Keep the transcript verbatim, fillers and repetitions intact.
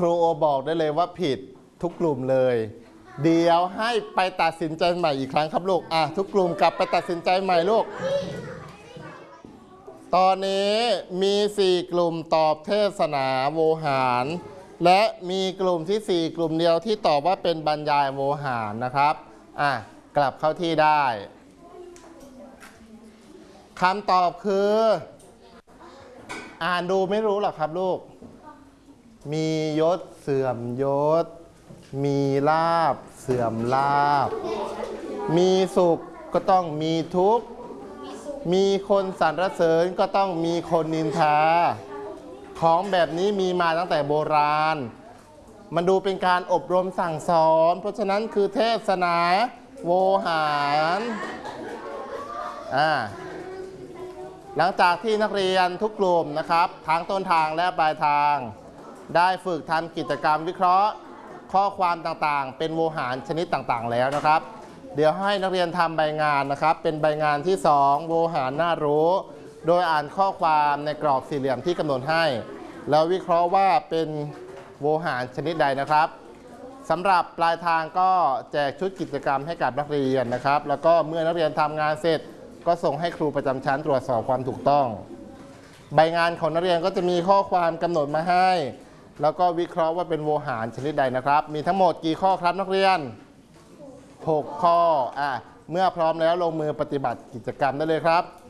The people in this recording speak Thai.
รูโอบอกได้เลยว่าผิดทุกกลุ่มเลยเดี๋ยวให้ไปตัดสินใจใหม่อีกครั้งครับลูกอ่ะทุกกลุ่มกลับไปตัดสินใจใหม่ลูกตอนนี้มีสี่กลุ่มตอบเทศนาโวหารและมีกลุ่มที่สี่กลุ่มเดียวที่ตอบว่าเป็นบรรยายโวหารนะครับอ่ะกลับเข้าที่ได้คำตอบคืออ่านดูไม่รู้หรอครับลูกมียศเสื่อมยศมีลาภเสื่อมลาภมีสุขก็ต้องมีทุกข์มีคนสรรเสริญก็ต้องมีคนนินทาของแบบนี้มีมาตั้งแต่โบราณมันดูเป็นการอบรมสั่งสอนเพราะฉะนั้นคือเทศนาโวหารอ่าหลังจากที่นักเรียนทุกกลุ่มนะครับทั้งต้นทางและปลายทางได้ฝึกทำกิจกรรมวิเคราะห์ข้อความต่างๆเป็นโวหารชนิดต่างๆแล้วนะครับเดี๋ยวให้นักเรียนทำใบงานนะครับเป็นใบงานที่สองโวหารน่ารู้โดยอ่านข้อความในกรอบสี่เหลี่ยมที่กำหนดให้แล้ววิเคราะห์ว่าเป็นโวหารชนิดใดนะครับสำหรับปลายทางก็แจกชุดกิจกรรมให้กับนักเรียนนะครับแล้วก็เมื่อนักเรียนทำงานเสร็จก็ส่งให้ครูประจำชั้นตรวจสอบความถูกต้องใบงานของนักเรียนก็จะมีข้อความกำหนดมาให้แล้วก็วิเคราะห์ว่าเป็นโวหารชนิดใดนะครับมีทั้งหมดกี่ข้อครับนักเรียนหกข้ออ่ะเมื่อพร้อมแล้วลงมือปฏิบัติกิจกรรมได้เลยครับ